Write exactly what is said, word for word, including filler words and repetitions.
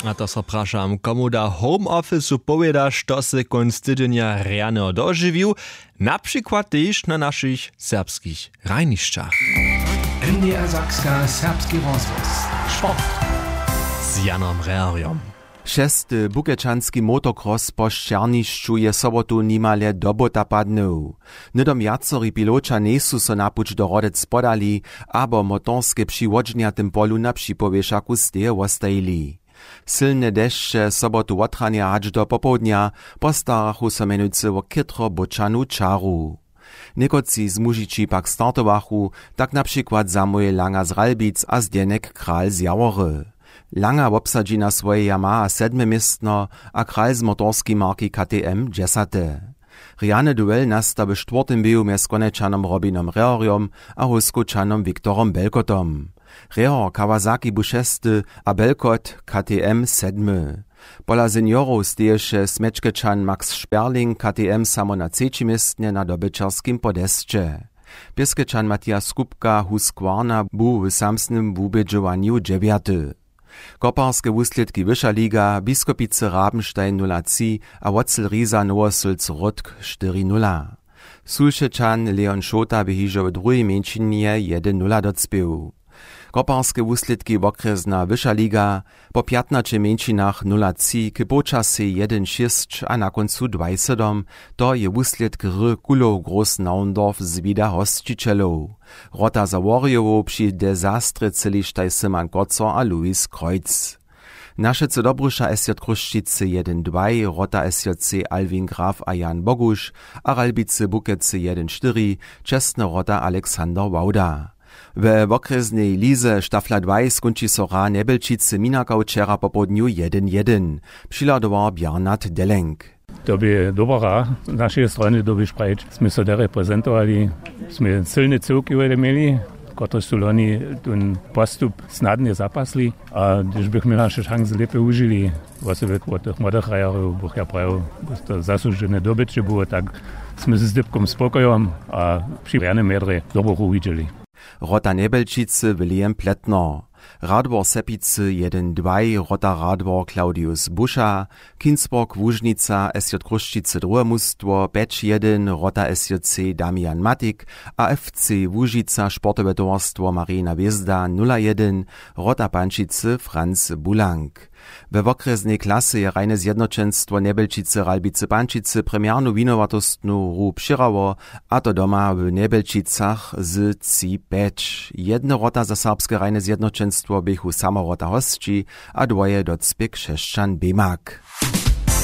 A to so prašam, komu da home office powieda, što se konc tydenia rano dożywił, na przykład też na naszych serbskich rajniszczach. N D R Sakska serbski rozhlas. Sport. Z Janom Reariom. Šesty bukečanski motocross po Ščernišću je sobotu nimale dobota padnął. Nydom jacori piloča nesu so napuć do Rodec podali, abo motorske přiwodžnja tym polu na připowieszaku steje ostajili. Silne deszcze sobotu otrania aż do popołdnia postarachu so menujcy o kytro bočanu čaru. Niekoci z mužiči pak startowachu, tak na przykład Samuel Langer z Ralbic a Zdenek Kral z Jawory. Langer obsadzi na swoje Yamaha sedme miestno, a Kral z motorskiej marki K T M dziesate. Riane duel nasta w czwartym biju mez konečanom Robinom Reariom a Huskočanom Viktorom Belkotom. Rear Kawasaki bu šesty a Belkot K T M sedmy. Pola seniorów steješe Smečkečan Max Sperling K T M samo na trzecim miestnie na dobyczarskim podesće. Pieskečan Matthias Skupka Husqvarna bu w samsnym wubedżowaniu dziewiaty. Koparske wuslitki Wyższa Liga, Biskopice Rabenstein nula trzy, a Wocel Riesa Nowosulc-Rudk cztery nula. Sulšečan Leon Šota wyhižo w drugiej mieńczynie jeden nula docpił. Koparske wuslitki Wokresna Wyższa Liga, po piętnastu mieńczynach nula trzy, k počasy jeden sześć, a na końcu dwadzieścia siedem, to je wuslitk R. Kulow Groß-Naundorf z vida hostčitelów. Rota Zaworjowo przy dezastre celištaj Simon Kocor a Luis Kreuz. Naszyce Dobrusza S J Kruszčice jeden dwa, Rota S J C Alvin Graf a Jan Bogusz, a Ralbice Bukece jeden cztery, Czesne Rota Aleksander Wauda. W okresnej lize Štafla dwa skonči so Ra Nebelčice Minakau wczera po południu jeden jeden. Přiladoval Bjarnat Delenk. To by dobra z naszej strony doby sprejč. Sme so reprezentovali, sme silne cywki mieli, które su loni ten postup snadnie zapasli, a když bych měl naše šance lepe užili, vlastně od těch mladých rajarů bych ja pravil, to zasłużone dobytče było, tak sme s Dybkom spokojom a při rane medre dobro uvidjeli. Rota Nebelčice William Pletner. Radwor Sepice jeden dwa, Rota Radwor Claudius Buscha, Kinsburg Wużnica S J Kruszčice drugie mustwo, Becz jeden, Rota S J C Damian Matik, a F C Łužica Sportowe towarstwo Marina Wiezda nula jeden, Rota Pančice Franz Bulank. We okresnej klasy je rajne zjednoczenstwo Nebelčice Ralbice Pančice premiarnu winowatostnu Ru Přirawo, a to doma w Nebelčicach z C Becz. Jedno rota za serbskie rajne zjednoczenstwo bychu samo rota hostči, a dwoje docpik Šešćan Bemak.